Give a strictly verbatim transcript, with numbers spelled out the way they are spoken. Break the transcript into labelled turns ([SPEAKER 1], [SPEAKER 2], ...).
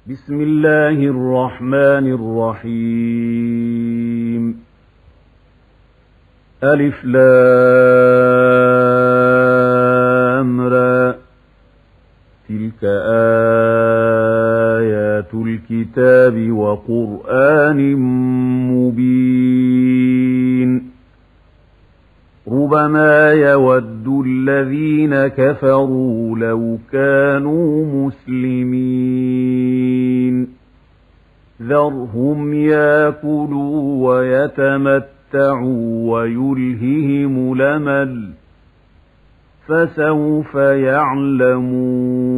[SPEAKER 1] بسم الله الرحمن الرحيم. ألف لام را، تلك آيات الكتاب وقرآن مبين. ربما يود الذين كفروا لو كانوا مسلمين. ذرهم ياكلوا ويتمتعوا ويلههم الأمل، فسوف يعلمون.